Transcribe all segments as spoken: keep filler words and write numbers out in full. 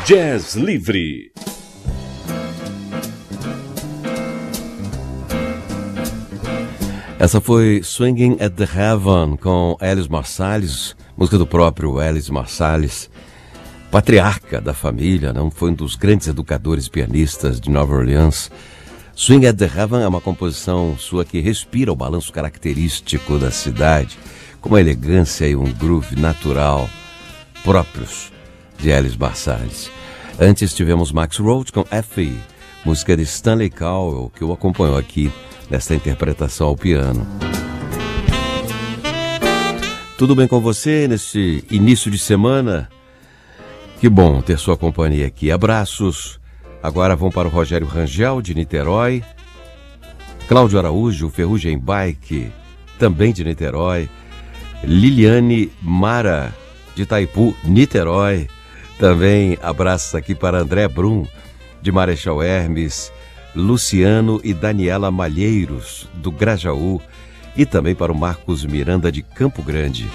Jazz Livre. Essa foi Swinging at the Heaven com Ellis Marsalis, música do próprio Ellis Marsalis, patriarca da família, não foi um dos grandes educadores pianistas de Nova Orleans. Swing at the Heaven é uma composição sua que respira o balanço característico da cidade, com uma elegância e um groove natural próprios de Ellis Marsalis. Antes tivemos Max Roach com Effie, música de Stanley Cowell, que o acompanhou aqui nesta interpretação ao piano. Tudo bem com você nesse início de semana? Que bom ter sua companhia aqui. Abraços. Agora vão para o Rogério Rangel, de Niterói. Cláudio Araújo, Ferrugem Bike, também de Niterói. Liliane Mara, de Itaipu, Niterói. Também abraços aqui para André Brum, de Marechal Hermes. Luciano e Daniela Malheiros, do Grajaú. E também para o Marcos Miranda, de Campo Grande.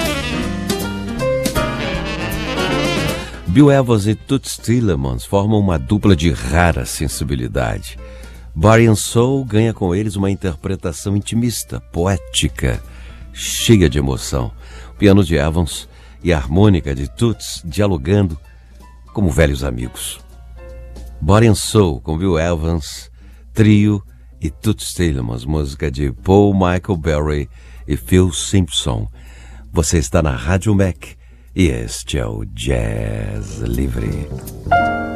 Bill Evans e Toots Thielemans formam uma dupla de rara sensibilidade. Body and Soul ganha com eles uma interpretação intimista, poética, cheia de emoção. O piano de Evans e a harmônica de Toots dialogando como velhos amigos. Body and Soul com Bill Evans, trio e Toots Thielemans, música de Paul Michael Berry e Phil Simpson. Você está na Rádio Mac. E este é o Jazz Livre.